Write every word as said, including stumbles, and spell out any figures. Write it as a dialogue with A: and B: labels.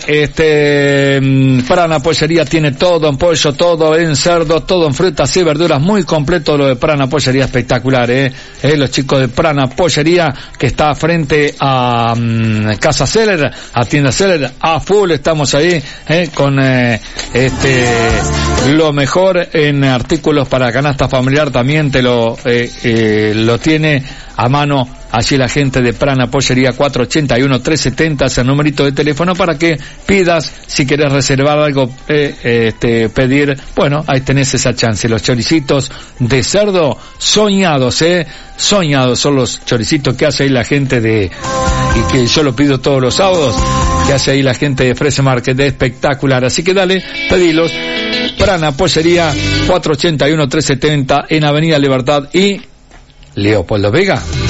A: Este, Prana Pollería tiene todo en pollo, todo en cerdo, todo en frutas y verduras, muy completo lo de Prana Pollería, espectacular, eh, eh los chicos de Prana Pollería, que está frente a um, Casa Seller, a Tienda Seller, a full estamos ahí, eh, con eh, este lo mejor en artículos para canasta familiar, también te lo eh, eh, lo tiene a mano allí la gente de Prana Pollería. Cuatro ochenta y uno, trescientos setenta es el numerito de teléfono para que pidas, si querés reservar algo, eh, este, pedir, bueno, ahí tenés esa chance. Los choricitos de cerdo soñados, eh, soñados son los choricitos que hace ahí la gente de, y que yo lo pido todos los sábados, que hace ahí la gente de Fresh Market, de espectacular. Así que dale, pedilos. Prana Pollería, cuatro ochenta y uno, trescientos setenta en Avenida Libertad y Leopoldo Vega.